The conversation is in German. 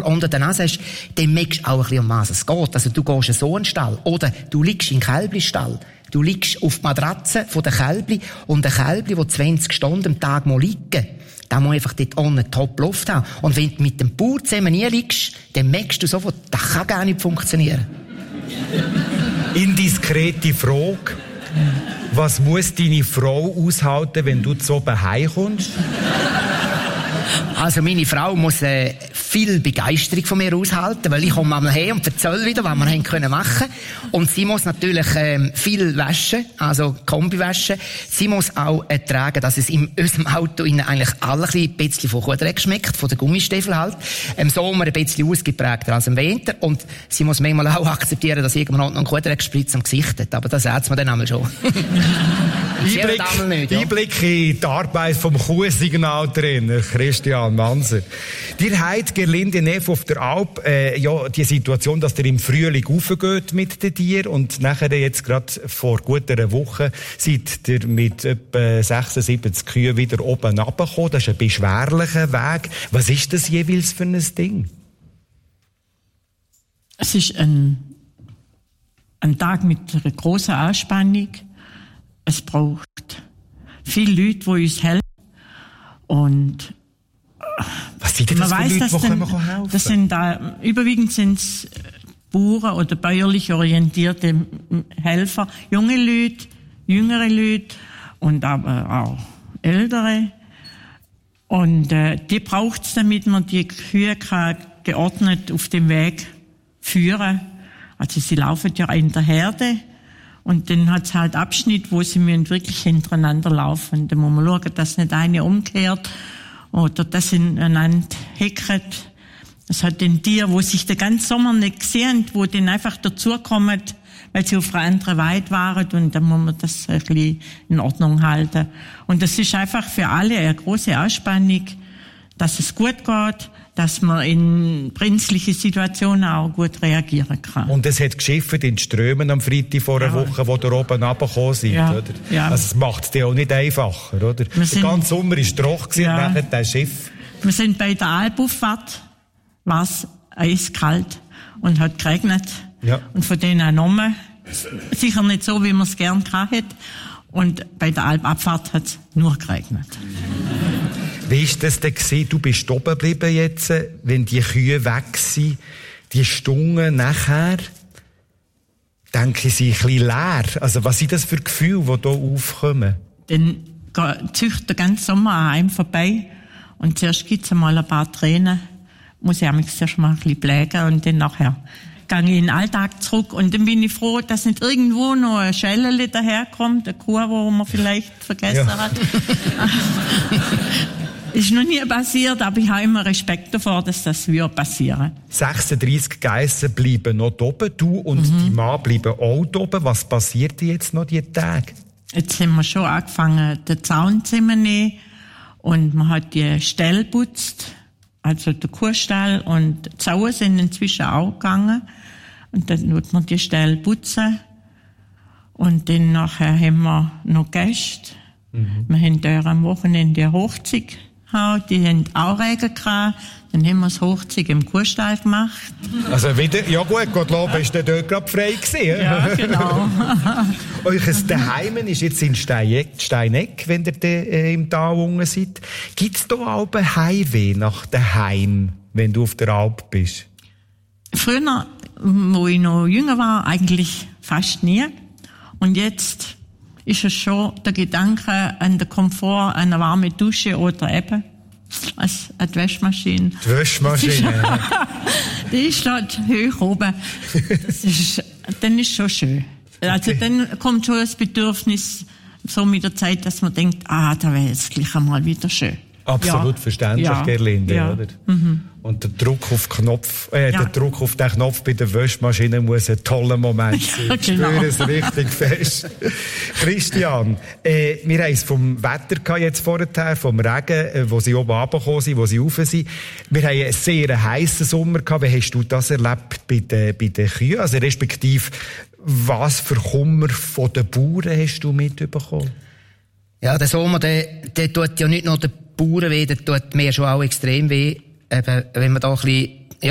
unter der Nase hast, dann merkst du auch ein bisschen, um was es geht. Also du gehst so in den Stall. Oder du liegst in den Kälblichstall. Du liegst auf die Matratze von der Kälbli und ein Kälbli, das 20 Stunden am Tag liegen da muss einfach dort unten top Luft haben. Und wenn du mit dem Bauer zusammen nie liegst, dann merkst du sofort, das kann gar nicht funktionieren. Indiskrete Frage. Was muss deine Frau aushalten, wenn du zu oben heimkommst? Also meine Frau muss viel Begeisterung von mir aushalten, weil ich komme einmal her und erzähle wieder, was wir machen können. Und sie muss natürlich viel waschen, also Kombi waschen. Sie muss auch ertragen, dass es in unserem Auto eigentlich alle ein bisschen von Kuhdreck schmeckt, von den Gummistiefeln halt. Im Sommer ein bisschen ausgeprägter als im Winter. Und sie muss manchmal auch akzeptieren, dass irgendwann noch ein Kuhdreckspritz am Gesicht hat. Aber das sagt man dann einmal schon. Einblick in die Arbeit vom Kuhsignaltrainer Christian Manser. Dir habt Gerlinde Neff auf der Alp die Situation, dass ihr im Frühling raufgeht mit den Tieren und nachher jetzt gerade vor gut einer Woche seid ihr mit etwa 76 Kühen wieder oben runtergekommen. Das ist ein beschwerlicher Weg. Was ist das jeweils für ein Ding? Es ist ein Tag mit einer grossen Anspannung. Es braucht viele Leute, die uns helfen. Und was sind denn das für Leute, die helfen? Das sind überwiegend sind es Bauern oder bäuerlich orientierte Helfer, junge Leute, jüngere Leute und aber auch ältere. Und die braucht es, damit man die Kühe geordnet auf dem Weg führen. Also sie laufen ja in der Herde. Und dann hat es halt Abschnitt, wo sie müssen wirklich hintereinander laufen. Da muss man schauen, dass nicht eine umkehrt oder dass sie einander heckert. Es hat den Tier, wo sich den ganzen Sommer nicht gesehen, wo dann einfach dazukommen, weil sie auf einer anderen Weide waren und dann muss man das ein bisschen in Ordnung halten. Und das ist einfach für alle eine große Anspannung, dass es gut geht, dass man in brenzlichen Situationen auch gut reagieren kann. Und es hat geschifft in Strömen am Freitag vor einer Woche, wo ihr oben runtergekommen seid, oder? Ja. Also es macht es dir auch nicht einfacher, oder? Der ganze Sommer war trocken, ja. Und nachher das Schiff. Wir sind bei der Alpauffahrt, war es eiskalt und hat geregnet. Ja. Und von denen auch genommen. Sicher nicht so, wie man es gern gehabt hätte. Und bei der Alpabfahrt hat es nur geregnet. Wie war das denn gewesen? Du bist oben geblieben jetzt, wenn die Kühe weg sind, die Stunden nachher, denke ich, sind ein bisschen leer. Also was sind das für Gefühle, die hier aufkommen? Dann züchtet der ganze Sommer an einem vorbei und zuerst gibt es einmal ein paar Tränen, muss ich mich zuerst mal ein bisschen pflegen und dann nachher gehe ich in den Alltag zurück und dann bin ich froh, dass nicht irgendwo noch ein Schellele daherkommt, eine Kuh, wo man vielleicht vergessen hat. Ist noch nie passiert, aber ich habe immer Respekt davor, dass das passieren würde. 36 Geissen bleiben noch oben, du und die Mann bleiben auch oben. Was passiert jetzt noch diese Tage? Jetzt haben wir schon angefangen, den Zaun zu nehmen und man hat die Ställe geputzt, also der Kuhstall und die Zaun sind inzwischen auch gegangen und dann wird man die Ställe putzen und dann nachher haben wir noch Gäste. Wir haben da am Wochenende eine Hochzeit. Die haben auch Regen gehabt. Dann haben wir das Hochzeug im Kuhstall gemacht. Also wieder, ja gut, Gottlob ist der dort gerade frei gewesen. Ja, genau. Euch Daheim ist jetzt in Steineck, wenn ihr im Tal unten seid. Gibt es da auch ein Heimweh nach daheim, wenn du auf der Alp bist? Früher, wo ich noch jünger war, eigentlich fast nie. Und jetzt ist es schon der Gedanke an den Komfort einer warmen Dusche oder eben eine Waschmaschine. Die Waschmaschine. Die ist dort hoch oben. Dann ist schon schön. Also dann kommt schon das Bedürfnis so mit der Zeit, dass man denkt, da wäre jetzt gleich einmal wieder schön. Absolut verständlich, Gerlinde, oder? Und der Druck auf der Druck auf den Knopf bei der Waschmaschine muss ein toller Moment sein. Ich spüre es richtig fest. Christian, wir haben es vom Wetter gehabt jetzt vorher, vom Regen, wo sie oben runtergekommen sind, wo sie rauf sind. Wir haben einen sehr heissen Sommer gehabt. Wie hast du das erlebt bei den Kühen? Also respektive, was für Kummer von den Bauern hast du mitbekommen? Ja, der Sommer, der tut ja nicht nur den Bauern weh, der tut mir schon auch extrem weh. Eben, wenn man da ein bisschen